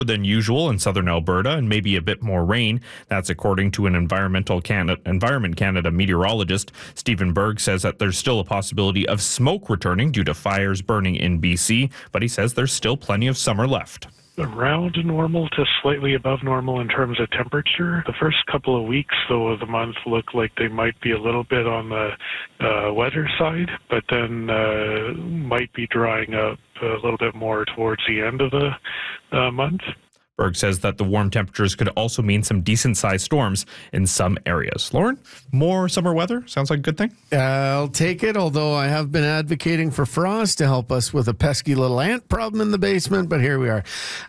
than usual in southern Alberta and maybe a bit more rain. That's according to an Environment Canada meteorologist. Stephen Berg says that there's still a possibility of smoke returning due to fires burning in BC, but he says there's still plenty of summer left. Around normal to slightly above normal in terms of temperature. The first couple of weeks, though, of the month look like they might be a little bit on the wetter side, but then might be drying up a little bit more towards the end of the month. Berg says that the warm temperatures could also mean some decent-sized storms in some areas. Lauren, more summer weather? Sounds like a good thing. I'll take it, although I have been advocating for frost to help us with a pesky little ant problem in the basement, but here we are.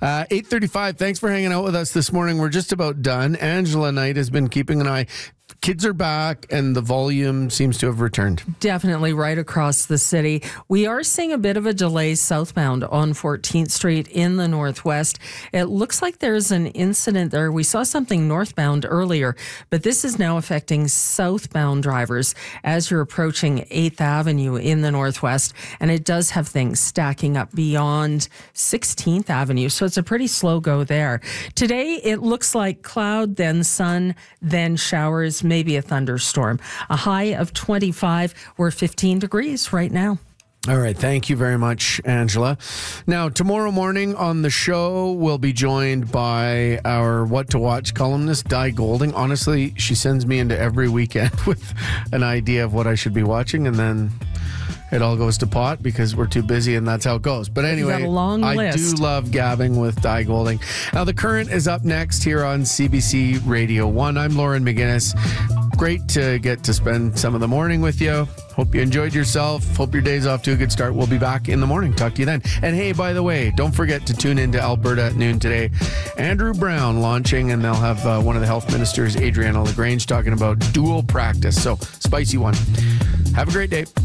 8:35, thanks for hanging out with us this morning. We're just about done. Angela Knight has been keeping an eye. Kids are back and the volume seems to have returned. Definitely right across the city. We are seeing a bit of a delay southbound on 14th Street in the northwest. It looks like there's an incident there. We saw something northbound earlier, but this is now affecting southbound drivers as you're approaching 8th Avenue in the northwest. And it does have things stacking up beyond 16th Avenue. So it's a pretty slow go there. Today, it looks like cloud, then sun, then showers, maybe a thunderstorm. A high of 25. We're 15 degrees right now. All right. Thank you very much, Angela. Now, tomorrow morning on the show, we'll be joined by our What to Watch columnist, Di Golding. Honestly, she sends me into every weekend with an idea of what I should be watching, and then it all goes to pot because we're too busy, and that's how it goes. But anyway, I do love gabbing with Di Golding. Now, The Current is up next here on CBC Radio 1. I'm Lauren McGinnis. Great to get to spend some of the morning with you. Hope you enjoyed yourself. Hope your day's off to a good start. We'll be back in the morning. Talk to you then. And hey, by the way, don't forget to tune into Alberta at noon today. Andrew Brown launching, and they'll have one of the health ministers, Adriana LaGrange, talking about dual practice. So, spicy one. Have a great day.